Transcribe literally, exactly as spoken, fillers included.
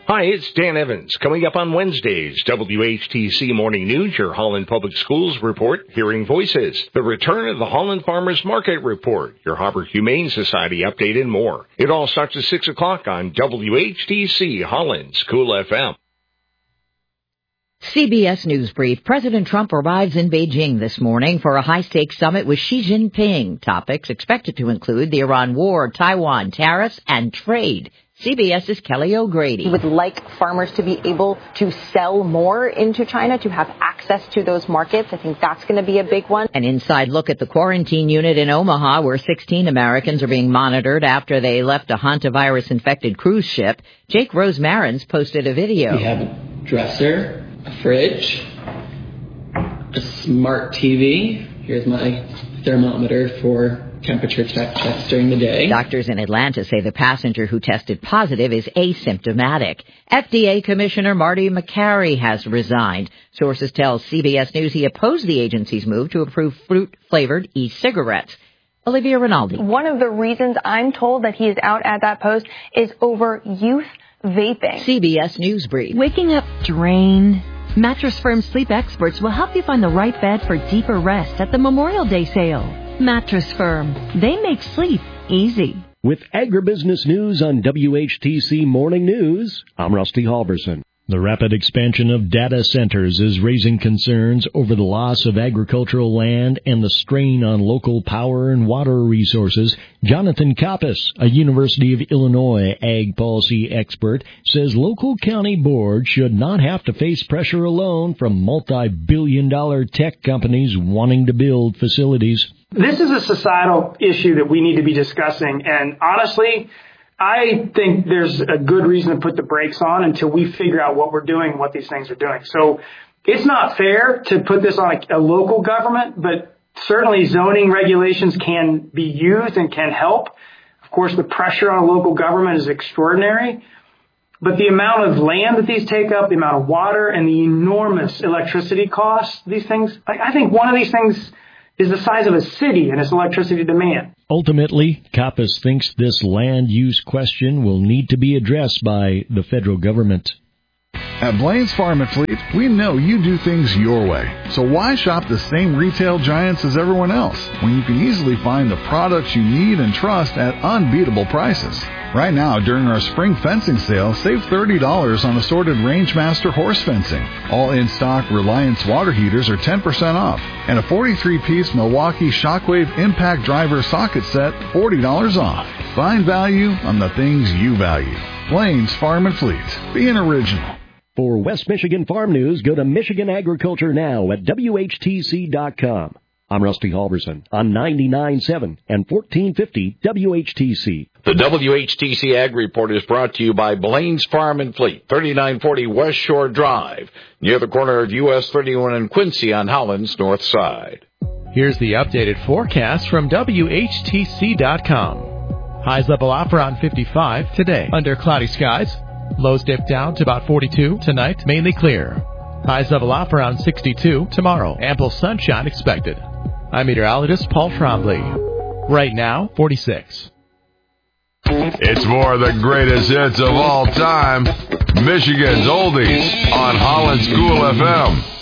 Hi, it's Dan Evans. Coming up on Wednesdays, W H T C Morning News, your Holland Public Schools report, Hearing Voices, the return of the Holland Farmers Market report, your Harbor Humane Society update, and more. It all starts at six o'clock on W H T C Holland School F M. C B S News Brief. President Trump arrives in Beijing this morning for a high-stakes summit with Xi Jinping. Topics expected to include the Iran war, Taiwan, tariffs, and trade. CBS's Kelly O'Grady. We would like farmers to be able to sell more into China, to have access to those markets. I think that's going to be a big one. An inside look at the quarantine unit in Omaha, where sixteen Americans are being monitored after they left a hantavirus-infected cruise ship. Jake Rosemarins posted a video. We have a dresser, a fridge, a smart T V. Here's my thermometer for temperature check checks during the day. Doctors in Atlanta say the passenger who tested positive is asymptomatic. F D A Commissioner Marty Makary has resigned. Sources tell C B S News he opposed the agency's move to approve fruit-flavored e-cigarettes. Olivia Rinaldi. One of the reasons I'm told that he is out at that post is over youth vaping. C B S News Brief. Waking up drained? Mattress Firm sleep experts will help you find the right bed for deeper rest at the Memorial Day sale. Mattress Firm. They make sleep easy. With agribusiness news on W H T C Morning News, I'm Rusty Halverson. The rapid expansion of data centers is raising concerns over the loss of agricultural land and the strain on local power and water resources. Jonathan Kappas, a University of Illinois ag policy expert, says local county boards should not have to face pressure alone from multi-billion dollar tech companies wanting to build facilities. This is a societal issue that we need to be discussing, and honestly, I think there's a good reason to put the brakes on until we figure out what we're doing and what these things are doing. So it's not fair to put this on a, a local government, but certainly zoning regulations can be used and can help. Of course, the pressure on a local government is extraordinary, but the amount of land that these take up, the amount of water, and the enormous electricity costs, these things, I, I think one of these things is the size of a city and its electricity demand. Ultimately, Kappas thinks this land use question will need to be addressed by the federal government. At Blaine's Farm and Fleet, we know you do things your way. So why shop the same retail giants as everyone else when you can easily find the products you need and trust at unbeatable prices? Right now, during our spring fencing sale, save thirty dollars on assorted Rangemaster horse fencing. All in-stock Reliance water heaters are ten percent off. And a forty-three piece Milwaukee Shockwave Impact Driver socket set, forty dollars off. Find value on the things you value. Blaine's Farm and Fleet. Be an original. For West Michigan Farm News, go to Michigan Agriculture Now at W H T C dot com. I'm Rusty Halverson on ninety-nine point seven and fourteen fifty W H T C. The W H T C Ag Report is brought to you by Blaine's Farm and Fleet, thirty-nine forty West Shore Drive, near the corner of U S thirty-one and Quincy on Holland's north side. Here's the updated forecast from W H T C dot com. Highs level off around fifty-five today, under cloudy skies. Lows dip down to about forty-two tonight, mainly clear. Highs level off around sixty-two tomorrow, ample sunshine expected. I'm meteorologist Paul Trombley. Right now, forty-six. It's more of the greatest hits of all time. Michigan's Oldies on Holland School F M.